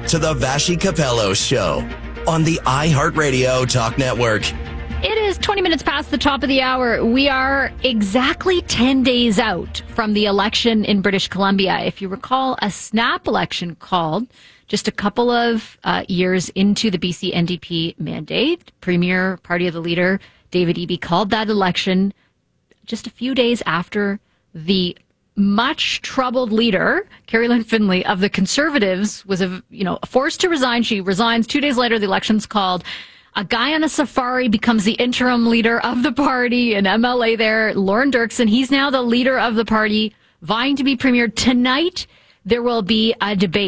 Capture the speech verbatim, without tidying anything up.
to the Vashi Capello Show on the iHeartRadio Talk Network. It is twenty minutes past the top of the hour. We are exactly ten days out from the election in British Columbia. If you recall, a snap election called just a couple of uh, years into the B C N D P mandate. Premier Party of the Leader David Eby called that election just a few days after the much troubled leader, Carrie Lynn Finlay of the Conservatives, was a, you know, forced to resign. She resigns. Two days later, the election's called. A guy on a safari becomes the interim leader of the party, an M L A there, Lauren Dirksen. He's now the leader of the party, vying to be premier. Tonight, there will be a debate.